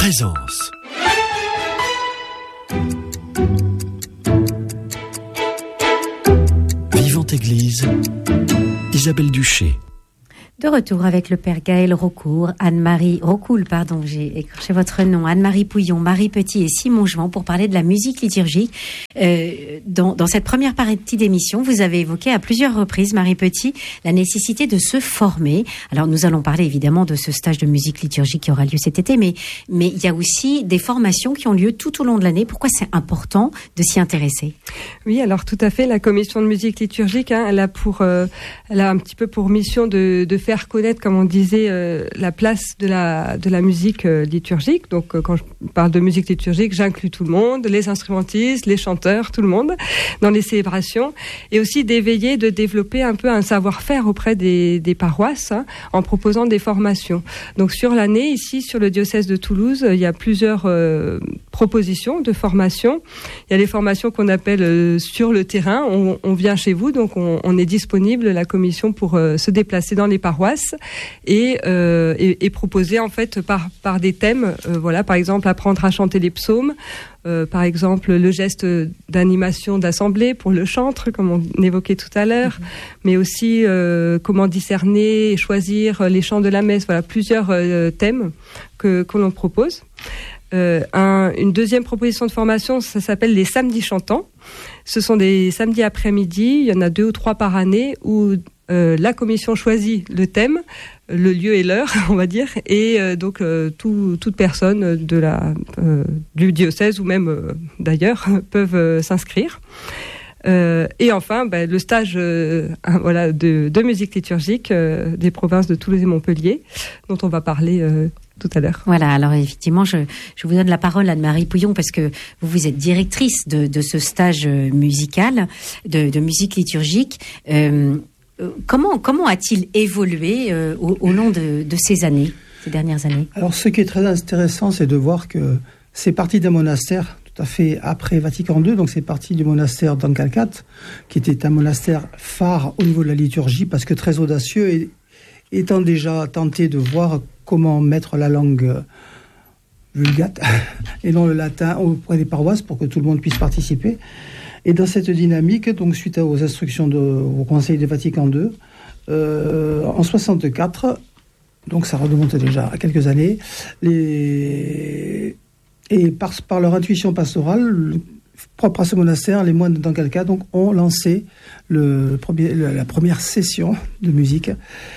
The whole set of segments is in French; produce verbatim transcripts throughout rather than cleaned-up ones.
Présence. Vivante Église, Isabelle Duché. De retour avec le père Gaël Raucourt, Anne-Marie Raucoul, pardon, j'ai écorché votre nom, Anne-Marie Pouillon, Marie Petit et Simon Jouan pour parler de la musique liturgique. Euh, dans, dans cette première partie d'émission, vous avez évoqué à plusieurs reprises, Marie Petit, la nécessité de se former. Alors nous allons parler évidemment de ce stage de musique liturgique qui aura lieu cet été, mais, mais il y a aussi des formations qui ont lieu tout au long de l'année. Pourquoi c'est important de s'y intéresser ? Oui, alors tout à fait, la commission de musique liturgique, hein, elle a pour, euh, elle a un petit peu pour mission de, de faire connaître, comme on disait, euh, la place de la de la musique euh, liturgique. Donc, euh, quand je parle de musique liturgique, j'inclus tout le monde, les instrumentistes, les chanteurs, tout le monde, dans les célébrations, et aussi d'éveiller, de développer un peu un savoir-faire auprès des, des paroisses, hein, en proposant des formations. Donc, sur l'année, ici, sur le diocèse de Toulouse, il y a plusieurs euh, propositions de formations. Il y a les formations qu'on appelle euh, sur le terrain. On, on vient chez vous, donc on, on est disponible, la commission, pour euh, se déplacer dans les paroisses et, euh, et, et proposer en fait par, par des thèmes, euh, voilà, par exemple apprendre à chanter les psaumes, euh, par exemple le geste d'animation d'assemblée pour le chantre, comme on évoquait tout à l'heure, mmh. mais aussi euh, comment discerner et choisir les chants de la messe, voilà, plusieurs euh, thèmes que, que l'on propose. Euh, un, une deuxième proposition de formation, ça s'appelle les samedis chantants. Ce sont des samedis après-midi, il y en a deux ou trois par année, où Euh, la commission choisit le thème, le lieu et l'heure, on va dire, et euh, donc euh, tout, toute personne de la, euh, du diocèse ou même euh, d'ailleurs peuvent euh, s'inscrire. Euh, et enfin, bah, le stage euh, voilà, de, de musique liturgique euh, des provinces de Toulouse et Montpellier, dont on va parler euh, tout à l'heure. Voilà, alors effectivement, je, je vous donne la parole, Anne-Marie Pouillon, parce que vous, vous êtes directrice de, de ce stage musical, de, de musique liturgique. Euh, Comment, comment a-t-il évolué euh, au, au long de, de ces années, ces dernières années ? Alors, ce qui est très intéressant, c'est de voir que c'est parti d'un monastère tout à fait après Vatican deux, donc c'est parti du monastère d'Ancalcat, qui était un monastère phare au niveau de la liturgie, parce que très audacieux, et étant déjà tenté de voir comment mettre la langue vulgate et non le latin auprès des paroisses pour que tout le monde puisse participer. Et dans cette dynamique, donc suite aux instructions de, au Conseil de Vatican deux, euh, en soixante-quatre, donc ça remonte déjà à quelques années, les, et par, par leur intuition pastorale, propre à ce monastère, les moines d'Ancalcat donc ont lancé le premier, la première session de musique.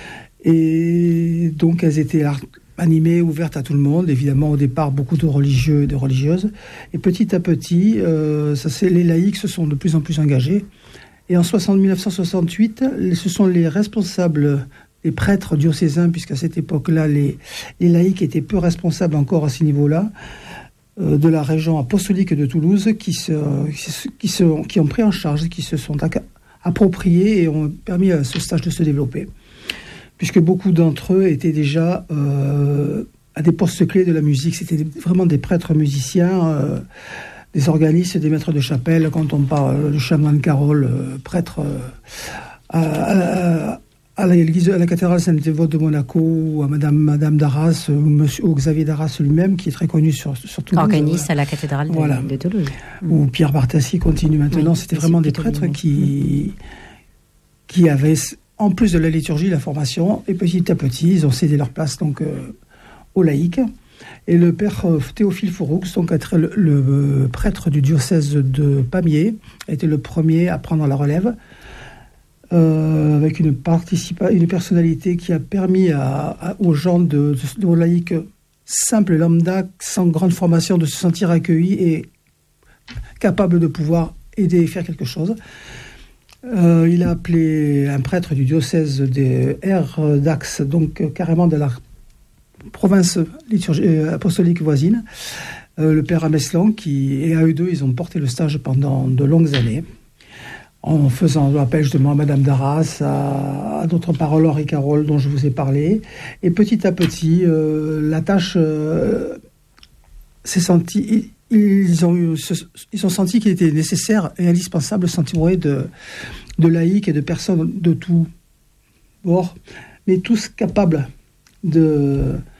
Et donc elles étaient animée, ouverte à tout le monde, évidemment au départ beaucoup de religieux et de religieuses, et petit à petit, euh, ça, c'est, les laïcs se sont de plus en plus engagés, et en mille neuf cent soixante-huit, ce sont les responsables, les prêtres diocésains, puisqu'à cette époque-là, les, les laïcs étaient peu responsables encore à ce niveau-là, euh, de la région apostolique de Toulouse, qui, se, qui, se, qui, se, qui ont pris en charge, qui se sont appropriés et ont permis à ce stage de se développer, puisque beaucoup d'entre eux étaient déjà euh, à des postes clés de la musique. C'était vraiment des prêtres musiciens, euh, des organistes, des maîtres de chapelle. Quand on parle de chanoine Carole, euh, prêtre euh, à, à, à, l'église, à la cathédrale Sainte-Dévote de Monaco, ou à Madame, Madame d'Arras, ou, monsieur, ou Xavier d'Arras lui-même, qui est très connu sur, sur Toulouse. Organiste voilà. à la cathédrale de, voilà. de Toulouse. Ou Pierre Bartassi continue maintenant. Oui, C'était vraiment des prêtres qui, qui avaient... en plus de la liturgie, la formation, et petit à petit, ils ont cédé leur place donc euh, aux laïcs. Et le père euh, Théophile Fouroux, donc être le, le euh, prêtre du diocèse de Pamiers, a été le premier à prendre la relève, euh, avec une participa- une personnalité qui a permis à, à, aux gens de, de, aux laïcs simples, lambda, sans grande formation, de se sentir accueillis et capables de pouvoir aider et faire quelque chose. Euh, il a appelé un prêtre du diocèse des R d'Ax, donc euh, carrément de la province liturgie, euh, apostolique voisine, euh, le père Ameslan, qui, et à eux deux, ils ont porté le stage pendant de longues années, en faisant appel justement à Madame d'Arras, à, à d'autres paroles, Henri Carole, dont je vous ai parlé. Et petit à petit, euh, la tâche euh, s'est sentie... Ils ont, eu, ils ont senti qu'il était nécessaire et indispensable de s'entourer de, de laïcs et de personnes de tout bord, mais tous capables de,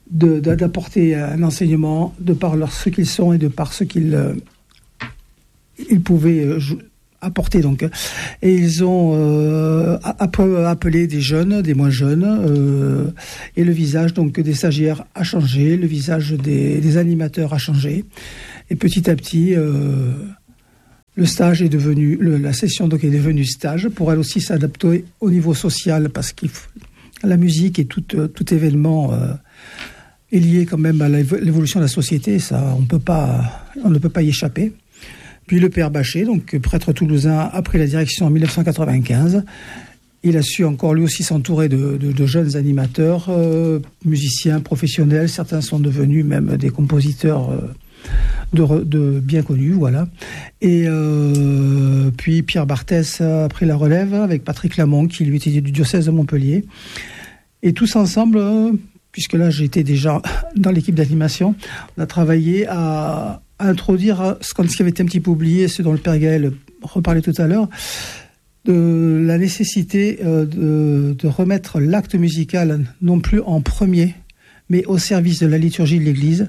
de, de, d'apporter un enseignement de par leur, ce qu'ils sont et de par ce qu'ils euh, ils pouvaient euh, apporter. Donc. Et ils ont euh, appelé des jeunes, des moins jeunes, euh, et le visage donc des stagiaires a changé, le visage des, des animateurs a changé. Et petit à petit, euh, le stage est devenu, le, la session donc est devenue stage pour elle aussi s'adapter au niveau social, parce que la musique et tout, tout événement euh, est lié quand même à l'évolution de la société. Ça, on peut pas, on ne peut pas y échapper. Puis le père Bachet, donc prêtre toulousain, a pris la direction en dix-neuf cent quatre-vingt-quinze. Il a su encore lui aussi s'entourer de, de, de jeunes animateurs, euh, musiciens professionnels. Certains sont devenus même des compositeurs euh, de, de bien connus, voilà. Et euh, puis Pierre Barthès a pris la relève avec Patrick Lamont, qui lui était du diocèse de Montpellier. Et tous ensemble, euh, puisque là j'étais déjà dans l'équipe d'animation, on a travaillé à, à introduire ce, ce qui avait été un petit peu oublié, ce dont le père Gaël reparlait tout à l'heure, de la nécessité euh, de, de remettre l'acte musical non plus en premier, mais au service de la liturgie de l'Église.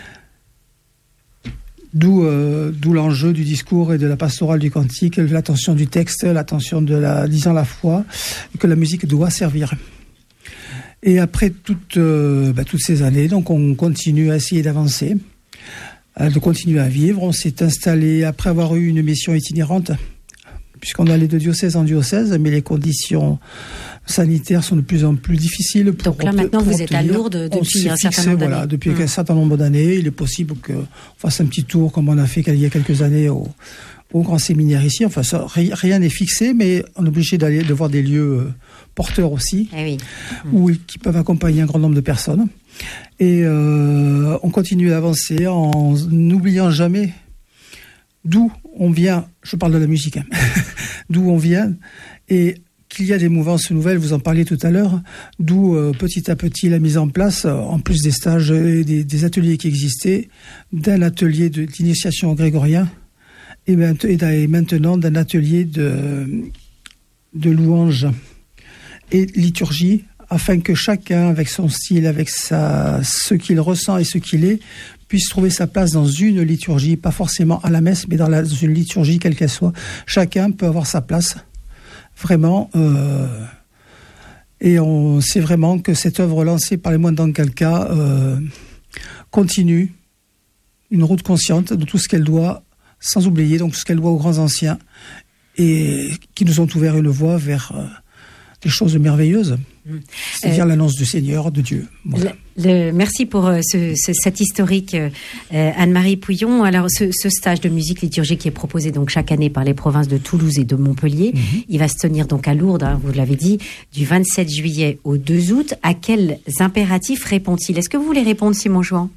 D'où, euh, d'où l'enjeu du discours et de la pastorale du cantique, l'attention du texte, l'attention de la disant la foi, que la musique doit servir. Et après toutes, euh, bah, toutes ces années, donc on continue à essayer d'avancer, euh, de continuer à vivre. On s'est installé après avoir eu une mission itinérante, puisqu'on allait de diocèse en diocèse, mais les conditions sanitaires sont de plus en plus difficiles. Pour Donc là, maintenant, vous êtes à Lourdes depuis un certain nombre d'années. Voilà, depuis mmh. un certain nombre d'années. Il est possible qu'on fasse un petit tour, comme on a fait il y a quelques années au, au grand séminaire ici. Enfin, ça, rien n'est fixé, mais on est obligé d'aller, de voir des lieux euh, porteurs aussi, eh oui. mmh. où, qui peuvent accompagner un grand nombre de personnes. Et euh, on continue à avancer en n'oubliant jamais d'où on vient. Je parle de la musique, hein, d'où on vient, et qu'il y a des mouvances nouvelles, vous en parliez tout à l'heure, d'où euh, petit à petit la mise en place, euh, en plus des stages et des, des ateliers qui existaient, d'un atelier de, d'initiation au grégorien, et, et maintenant d'un atelier de, de louange et liturgie, afin que chacun, avec son style, avec sa, ce qu'il ressent et ce qu'il est, puisse trouver sa place dans une liturgie, pas forcément à la messe, mais dans, la, dans une liturgie, quelle qu'elle soit. Chacun peut avoir sa place. Vraiment, euh, et on sait vraiment que cette œuvre lancée par les moines d'Ancalca euh, continue une route consciente de tout ce qu'elle doit, sans oublier donc tout ce qu'elle doit aux grands anciens, et qui nous ont ouvert une voie vers euh, des choses merveilleuses, mmh. c'est-à-dire euh, l'annonce du Seigneur, de Dieu. Voilà. Le, le, merci pour euh, ce, ce, cet historique, euh, Anne-Marie Pouillon. Alors, ce, ce stage de musique liturgique qui est proposé donc chaque année par les provinces de Toulouse et de Montpellier, mmh. il va se tenir donc à Lourdes, hein, vous l'avez dit, du vingt-sept juillet au deux août. À quels impératifs répond-il? Est-ce que vous voulez répondre, Simon Jouan?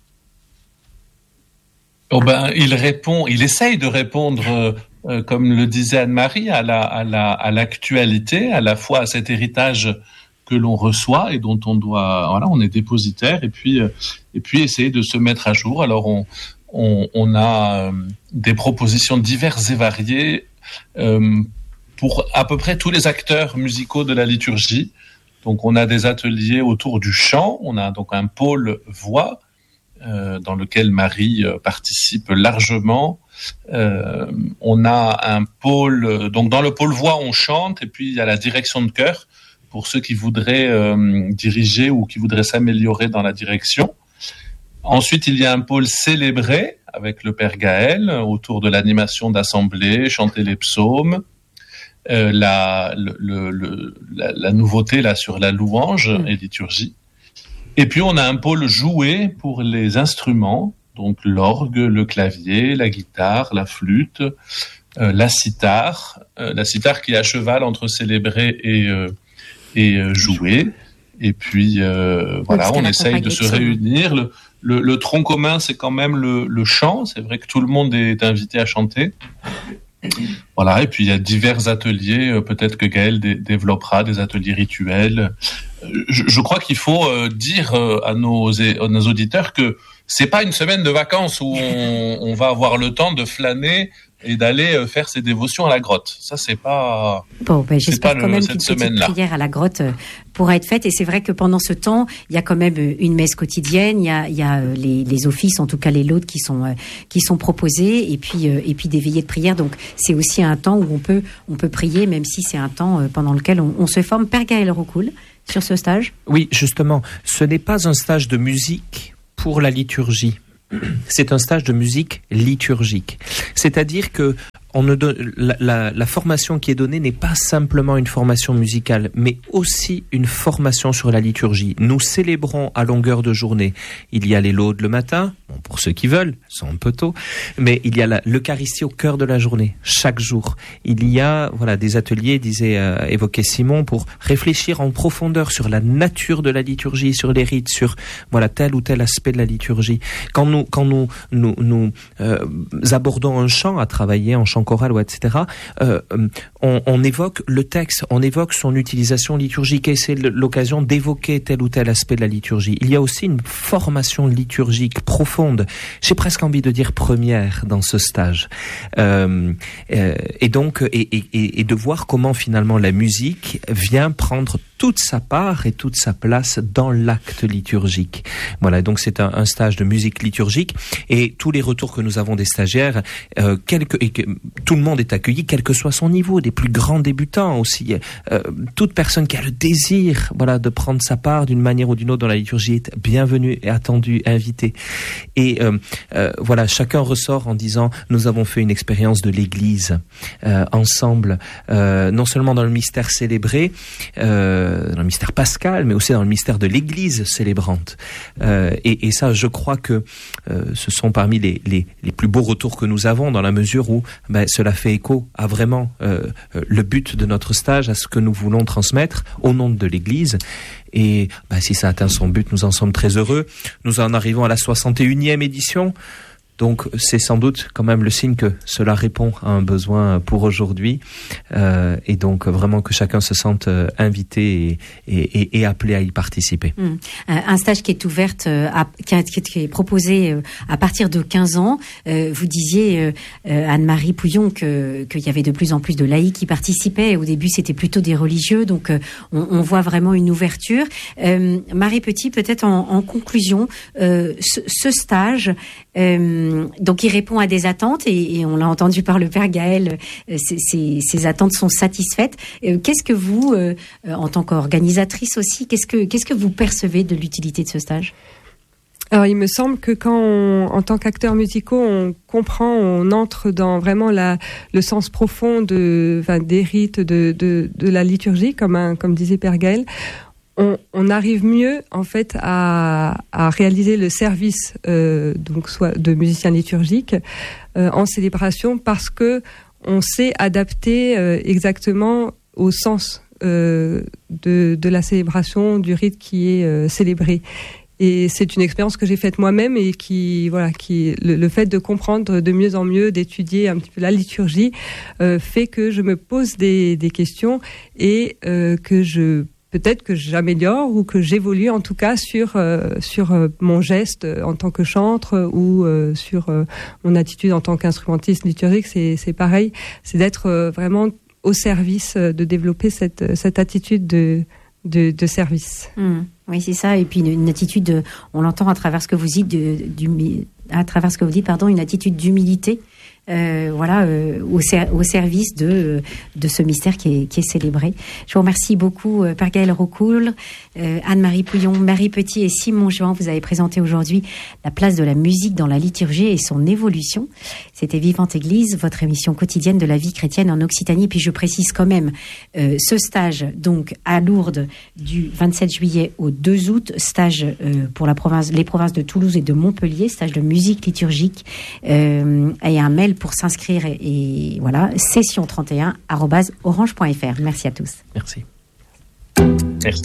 Oh ben, il répond, il essaye de répondre. Euh, Euh, comme le disait Anne-Marie, à la, à la, à l'actualité, à la fois à cet héritage que l'on reçoit et dont on doit, voilà, on est dépositaire, et puis, euh, et puis essayer de se mettre à jour. Alors on, on, on a euh, des propositions diverses et variées euh, pour à peu près tous les acteurs musicaux de la liturgie. Donc on a des ateliers autour du chant, on a donc un pôle voix euh, dans lequel Marie euh, participe largement. Euh, on a un pôle, donc dans le pôle voix on chante, et puis il y a la direction de chœur pour ceux qui voudraient euh, diriger ou qui voudraient s'améliorer dans la direction. Ensuite il y a un pôle célébré avec le père Gaël autour de l'animation d'assemblée, chanter les psaumes, euh, la, le, le, le, la, la nouveauté là sur la louange mmh. et liturgie. Et puis on a un pôle joué pour les instruments, donc l'orgue, le clavier, la guitare, la flûte, euh, la cithare, euh, la cithare qui est à cheval entre célébrer et, euh, et euh, jouer. Et puis euh, voilà, on essaye de se réunir. Le, le, le tronc commun, c'est quand même le, le chant. C'est vrai que tout le monde est invité à chanter. Voilà, et puis il y a divers ateliers. Euh, peut-être que Gaël dé- développera des ateliers rituels. Euh, je, je crois qu'il faut euh, dire euh, à, nos, à nos auditeurs que c'est pas une semaine de vacances où on, on va avoir le temps de flâner et d'aller euh, faire ses dévotions à la grotte. Ça, c'est pas. Bon, ben, j'espère quand le, même qu'une petite prière à la grotte euh, pourra être faite. Et c'est vrai que pendant ce temps, il y a quand même une messe quotidienne. Il y a, il y a euh, les, les offices, en tout cas les laudes qui sont euh, qui sont proposés, et puis euh, et puis des veillées de prière. Donc c'est aussi un temps où on peut on peut prier, même si c'est un temps euh, pendant lequel on, on se forme. Père Gaël Rocoul, sur ce stage. Oui, justement, ce n'est pas un stage de musique pour la liturgie. C'est un stage de musique liturgique. C'est-à-dire que on ne donne, la, la, la formation qui est donnée n'est pas simplement une formation musicale, mais aussi une formation sur la liturgie. Nous célébrons à longueur de journée. Il y a les laudes le matin, bon, pour ceux qui veulent, sont un peu tôt, mais il y a la, l'Eucharistie au cœur de la journée, chaque jour. Il y a voilà des ateliers, disait euh, évoquait Simon, pour réfléchir en profondeur sur la nature de la liturgie, sur les rites, sur voilà tel ou tel aspect de la liturgie. Quand nous quand nous nous, nous euh, abordons un chant, à travailler en chant choral ou et cetera, euh, on, on évoque le texte, on évoque son utilisation liturgique, et c'est l'occasion d'évoquer tel ou tel aspect de la liturgie. Il y a aussi une formation liturgique profonde, j'ai presque envie de dire première, dans ce stage. Euh, euh, et donc, et, et, et de voir comment finalement la musique vient prendre toute sa part et toute sa place dans l'acte liturgique. Voilà, donc c'est un, un stage de musique liturgique, et tous les retours que nous avons des stagiaires, euh, quelques, et que, tout le monde est accueilli, quel que soit son niveau, des plus grands débutants aussi. Euh, toute personne qui a le désir, voilà, de prendre sa part d'une manière ou d'une autre dans la liturgie est bienvenue et attendue, invitée. Et euh, euh, voilà, chacun ressort en disant: nous avons fait une expérience de l'Église euh, ensemble, euh, non seulement dans le mystère célébré, euh, dans le mystère pascal, mais aussi dans le mystère de l'Église célébrante. Euh, et, et ça, je crois que euh, ce sont parmi les, les, les plus beaux retours que nous avons, dans la mesure où ben, cela fait écho à vraiment euh, le but de notre stage, à ce que nous voulons transmettre au nom de l'Église. Et ben, si ça atteint son but, nous en sommes très heureux. Nous en arrivons à la soixante et unième édition. Donc c'est sans doute quand même le signe que cela répond à un besoin pour aujourd'hui, euh, et donc vraiment que chacun se sente invité et, et, et appelé à y participer. Mmh. Un stage qui est ouvert, à, qui, a, qui est proposé à partir de quinze ans. Euh, vous disiez, euh, Anne-Marie Pouillon, que qu'il y avait de plus en plus de laïcs qui participaient. Au début, c'était plutôt des religieux, donc euh, on, on voit vraiment une ouverture. Euh, Marie Petit, peut-être en, en conclusion, euh, ce, ce stage. Euh, donc il répond à des attentes, et, et on l'a entendu par le Père Gaël, euh, ces, ces attentes sont satisfaites. Euh, qu'est-ce que vous, euh, en tant qu'organisatrice aussi, qu'est-ce que, qu'est-ce que vous percevez de l'utilité de ce stage ? Alors, il me semble que quand, on, en tant qu'acteurs musicaux, on comprend, on entre dans vraiment la, le sens profond de, enfin, des rites, de, de, de la liturgie, comme, un, comme disait Père Gaël, On, on arrive mieux en fait à, à réaliser le service euh, donc soit de musicien liturgique euh, en célébration, parce que on sait adapter euh, exactement au sens euh, de, de la célébration, du rite qui est euh, célébré. Et c'est une expérience que j'ai faite moi-même, et qui voilà qui le, le fait de comprendre de mieux en mieux, d'étudier un petit peu la liturgie euh, fait que je me pose des, des questions, et euh, que je peut-être que j'améliore, ou que j'évolue en tout cas sur euh, sur euh, mon geste en tant que chantre, ou euh, sur euh, mon attitude en tant qu'instrumentiste liturgique. C'est c'est pareil, c'est d'être euh, vraiment au service, euh, de développer cette cette attitude de de, de service. Mmh. Oui, c'est ça. Et puis une, une attitude, de, on l'entend à travers ce que vous dites, de, du, à travers ce que vous dites, pardon, une attitude d'humilité. Euh, voilà, euh, au, ser- au service de de ce mystère qui est qui est célébré. Je vous remercie beaucoup, euh, Père Gaël Rocoul, euh, Anne-Marie Pouillon, Marie Petit et Simon Juin. Vous avez présenté aujourd'hui la place de la musique dans la liturgie et son évolution. C'était Vivante Église, votre émission quotidienne de la vie chrétienne en Occitanie. Puis je précise quand même euh, ce stage donc à Lourdes du vingt-sept juillet au deux août, stage euh, pour la province, les provinces de Toulouse et de Montpellier, stage de musique liturgique, euh, et un mail pour s'inscrire, et, et voilà, session trente et un arobase orange point f r. Merci à tous. Merci. Merci.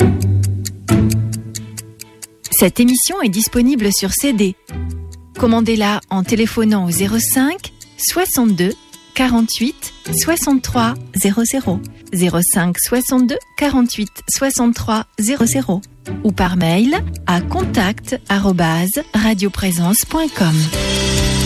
Cette émission est disponible sur C D. Commandez-la en téléphonant au zéro cinq soixante-deux quarante-huit soixante-trois zéro zéro, zéro cinq soixante-deux quarante-huit soixante-trois zéro zéro, ou par mail à contact arobase radioprésence point com.